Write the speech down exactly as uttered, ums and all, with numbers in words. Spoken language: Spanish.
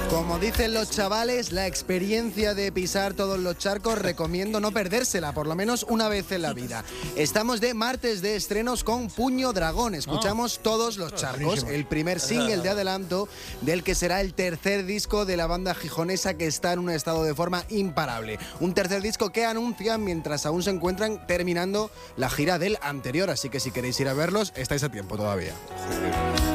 Como dicen los chavales, la experiencia de pisar todos los charcos recomiendo no perdérsela, por lo menos una vez en la vida. Estamos de martes de estrenos con Puño Dragón. Escuchamos Todos los charcos, el primer single de adelanto del que será el tercer disco de la banda gijonesa, que está en un estado de forma imparable. Un tercer disco que anuncian mientras aún se encuentran terminando la gira del anterior, así que si queréis ir a verlos, estáis a tiempo todavía.